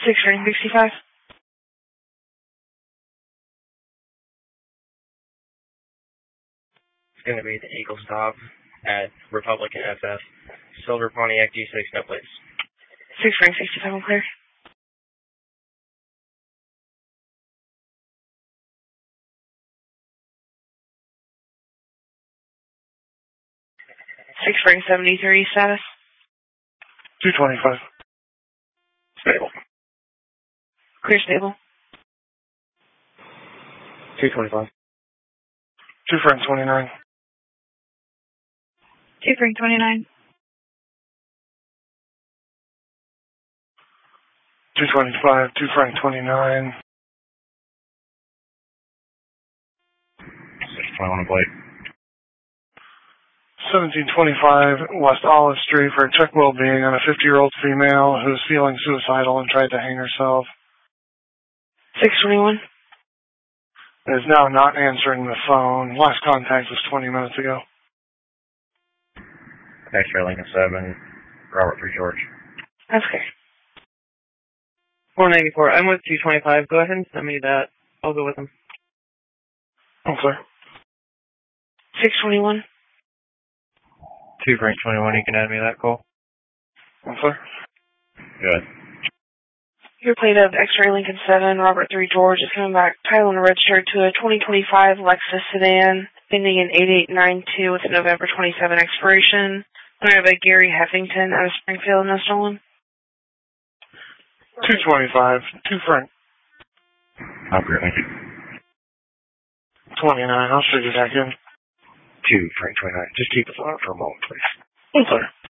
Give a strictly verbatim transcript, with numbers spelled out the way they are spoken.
Six Frank sixty-five. It's going to be the Eagle stop at Republican F F. Silver Pontiac G six, no plates. Six Frank sixty-five, I'm clear. Six Frank seventy-three, status. two twenty-five. Stable. Clear stable. two twenty-five. two Frank twenty-nine. Two Frank twenty-nine. two twenty-five, two Frank twenty-nine. six twenty-one plate. seventeen twenty-five West Olive Street for check well-being on a fifty-year-old female who's feeling suicidal and tried to hang herself. Six twenty-one. Is now not answering the phone. Last contact was twenty minutes ago. X-ray Lincoln seven, Robert three George. That's clear. four ninety-four. I'm with two twenty-five. Go ahead and send me that. I'll go with him. I'm sorry. Six twenty-one. two Frank twenty-one. You can add me that call. I'm sorry. Good. Your plate of X-ray Lincoln seven, Robert three George is coming back, title and registered to a twenty twenty-five Lexus sedan, ending in eight eight nine two with a November twenty-seventh expiration. Owned by Gary Heffington out of Springfield, no stolen. two twenty-five, two Frank. I'm great. twenty-nine, I'll shoot you back in. two Frank twenty-nine. Just keep it on for a moment, please. I'm sorry.